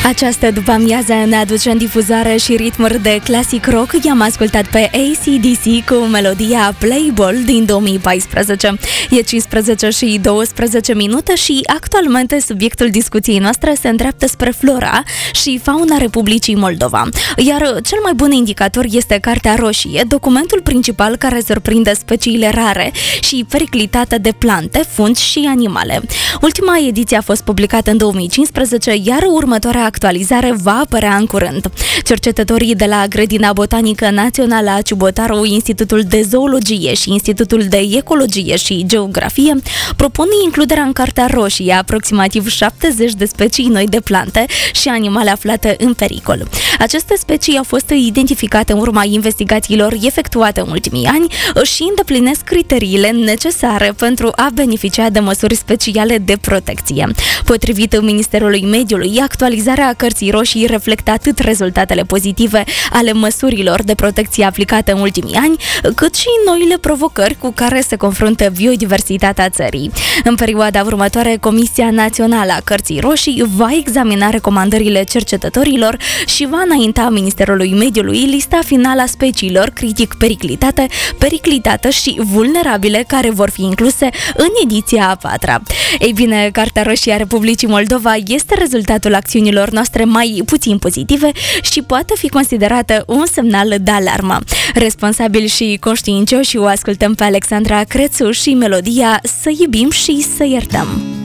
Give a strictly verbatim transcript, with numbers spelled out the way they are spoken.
Această după-amiază ne aduce în difuzare și ritmuri de classic rock. I-am ascultat pe A C D C cu melodia Playboy din două mii paisprezece. E cincisprezece și douăsprezece minute și actualmente subiectul discuției noastre se îndreaptă spre flora și fauna Republicii Moldova. Iar cel mai bun indicator este Cartea Roșie, documentul principal care surprinde speciile rare și periclitate de plante, fungi și animale. Ultima ediție a fost publicată în două mii cincisprezece, iar următoarea actualizare va apărea în curând. Cercetătorii de la Grădina Botanică Națională a Ciubotaru, Institutul de Zoologie și Institutul de Ecologie și Geografie propun includerea în Cartea Roșie aproximativ șaptezeci de specii noi de plante și animale aflate în pericol. Aceste specii au fost identificate în urma investigațiilor efectuate în ultimii ani și îndeplinesc criteriile necesare pentru a beneficia de măsuri speciale de protecție. Potrivit Ministerului Mediului, actualizarea Cărții Roșii reflectă atât rezultatele pozitive ale măsurilor de protecție aplicate în ultimii ani, cât și noile provocări cu care se confruntă biodiversitatea țării. În perioada următoare, Comisia Națională a Cărții Roșii va examina recomandările cercetătorilor și va înainta Ministerului Mediului lista finală a speciilor critic periclitate, periclitate și vulnerabile care vor fi incluse în ediția a patra. Ei bine, Cartea Roșie a Republicii Moldova este rezultatul acțiunilor noastre mai puțin pozitive și poate fi considerată un semnal de alarmă. Responsabil și conștiincioși, o ascultăm pe Alexandra Crețu și melodia Să iubim și să iertăm.